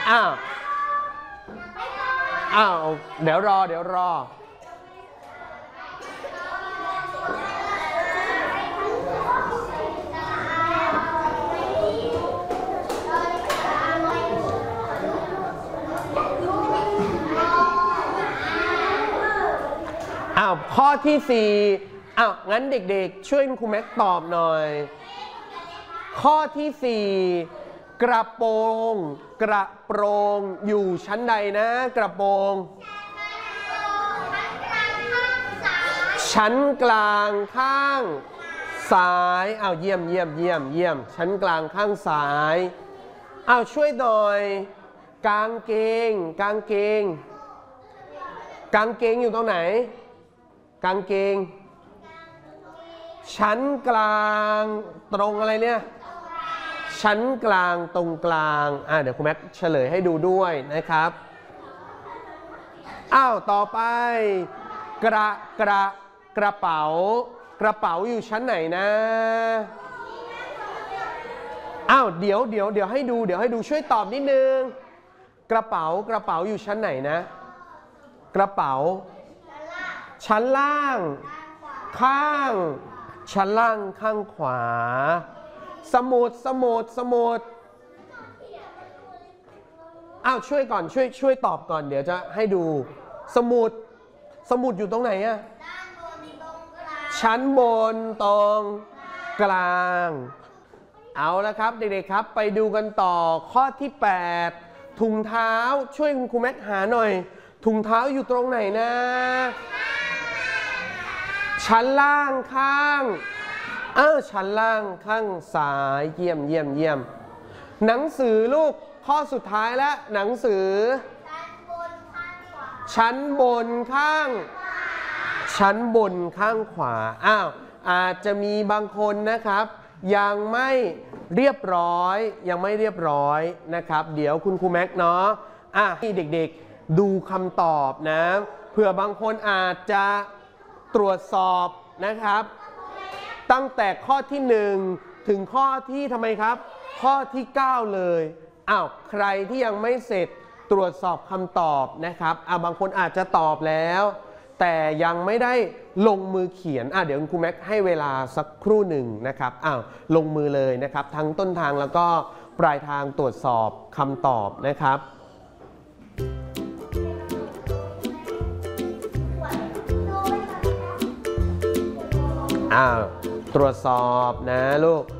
อ้าวเดี๋ยวรอข้อที่4งั้นเด็กๆช่วยครูแม็กตอบหน่อยข้อที่4กระโปรงอยู่ชั้นใดนะกระโปรงชั้นกลางข้างซ้ายเยี่ยมชั้นกลางข้างซ้ายช่วยหน่อยกางเกงอยู่ตรงไหนกางเกงชั้นกลางตรงอะไรเนี่ยชั้นกลางตรงกลางเดี๋ยวคุณแม็กเฉลยให้ดูด้วยนะครับต่อไปกระเป๋าอยู่ชั้นไหนนะเดี๋ยวให้ดูช่วยตอบนิดนึงกระเป๋าอยู่ชั้นไหนนะกระเป๋าชั้นล่างข้างชั้นล่างข้างขวาสมุดช่วยก่อนช่วยตอบก่อนเดี๋ยวจะให้ดูสมุดอยู่ตรงไหนชั้นบนตรงกลางเอาละครับเด็กๆครับไปดูกันต่อข้อที่8ถุงเท้าช่วยคุณครูแม็กหาหน่อยถุงเท้าอยู่ตรงไหนนะชั้นล่างข้างชั้นล่างข้างซ้ายเยี่ยมหนังสือลูกข้อสุดท้ายแล้วหนังสือชั้นบนข้างขวาอาจจะมีบางคนนะครับยังไม่เรียบร้อยนะครับเดี๋ยวคุณครูแม็กเนาะให้เด็กๆดูคำตอบนะเผื่อบางคนอาจจะตรวจสอบนะครับตั้งแต่ข้อที่1ถึงข้อที่ทำไมครับข้อที่9เลยใครที่ยังไม่เสร็จตรวจสอบคำตอบนะครับบางคนอาจจะตอบแล้วแต่ยังไม่ได้ลงมือเขียนเดี๋ยวคุณครูแม็กให้เวลาสักครู่หนึ่งนะครับลงมือเลยนะครับทั้งต้นทางแล้วก็ปลายทางตรวจสอบคำตอบนะครับตรวจสอบนะลูก